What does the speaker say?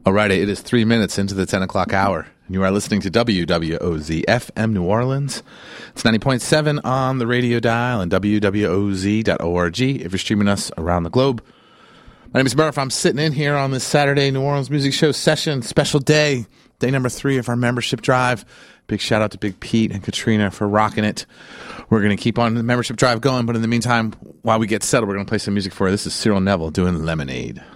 Alrighty, it is 3 minutes into the 10 o'clock hour, and you are listening to WWOZ FM New Orleans. It's 90.7 on the radio dial and WWOZ.org if you're streaming us around the globe. My name is Murph. I'm sitting in here on this Saturday New Orleans Music Show session, special day number 3 of our membership drive. Big shout out to Big Pete and Katrina for rocking it. We're going to keep on the membership drive going, but in the meantime, while we get settled, we're going to play some music for you. This is Cyril Neville doing Lemonade.